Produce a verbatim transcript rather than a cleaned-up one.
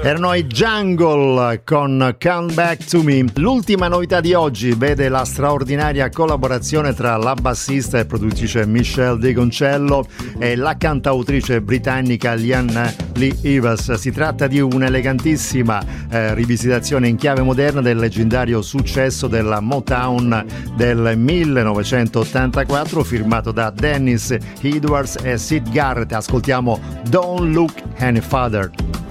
Erano i Jungle con Come Back to Me. L'ultima novità di oggi vede la straordinaria collaborazione tra la bassista e produttrice Michelle DeConcello e la cantautrice britannica Leanne Lee Evans. Si tratta di un'elegantissima eh, rivisitazione in chiave moderna del leggendario successo della Motown del millenovecentottantaquattro, firmato da Dennis Edwards e Syd Garrett. Ascoltiamo Don't Look Any Further.